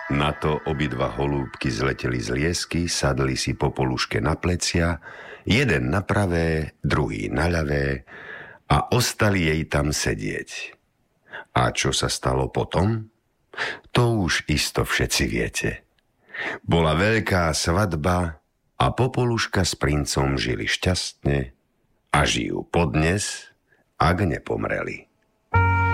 Na to obidva holúbky zleteli z liesky, sadli si Popoluške na plecia, jeden na pravé, druhý na ľavé a ostali jej tam sedieť. A čo sa stalo potom? To už isto všetci viete. Bola veľká svadba a Popoluška s princom žili šťastne a žijú podnes, ak nepomreli.